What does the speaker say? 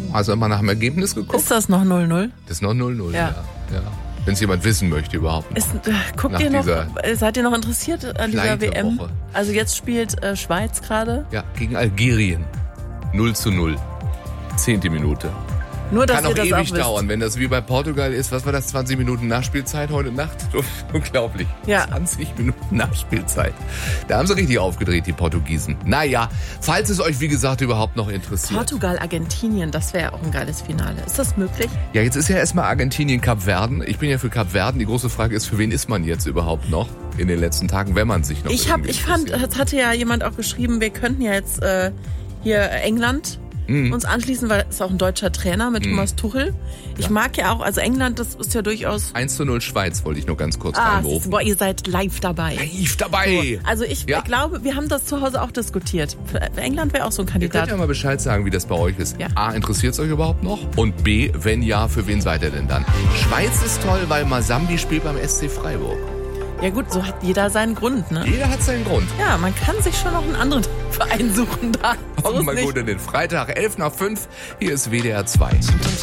Also mal nach dem Ergebnis geguckt. Ist das noch 0-0? Das ist noch 0-0, Ja. ja. Wenn es jemand wissen möchte überhaupt noch. Guckt ihr noch, seid ihr noch interessiert an dieser WM? Woche. Also jetzt spielt Schweiz gerade. Ja, gegen Algerien. 0-0. 10. Minute. Nur, dass Kann ihr auch das ewig auch wisst. dauern, wenn das wie bei Portugal ist. Was war das? 20 Minuten Nachspielzeit heute Nacht? Unglaublich. Ja. 20 Minuten Nachspielzeit. Da haben sie richtig aufgedreht, die Portugiesen. Naja, falls es euch, wie gesagt, überhaupt noch interessiert. Portugal, Argentinien, das wäre ja auch ein geiles Finale. Ist das möglich? Ja, jetzt ist ja erstmal Argentinien, Kap Verden. Ich bin ja für Kap Verden. Die große Frage ist, für wen ist man jetzt überhaupt noch in den letzten Tagen, wenn man sich noch Ich fand, es hatte ja jemand auch geschrieben, wir könnten ja jetzt hier England uns anschließen, weil es ist auch ein deutscher Trainer mit Thomas Tuchel. Ich mag ja auch, also England, das ist ja durchaus... 1-0 Schweiz wollte ich nur ganz kurz reinrufen. Boah, ihr seid live dabei. Live dabei! Also ich glaube, wir haben das zu Hause auch diskutiert. Für England wäre auch so ein Ihr Kandidat. könnt ja mal Bescheid sagen, wie das bei euch ist. Ja. A, interessiert es euch überhaupt noch? Und B, wenn ja, für wen seid ihr denn dann? Schweiz ist toll, weil Masambi spielt beim SC Freiburg. Ja gut, so hat jeder seinen Grund, ne? Jeder hat seinen Grund. Ja, man kann sich schon noch einen anderen Verein suchen da. So Kommen ist wir mal nicht. gut in den Freitag, 11 nach 5. Hier ist WDR 2.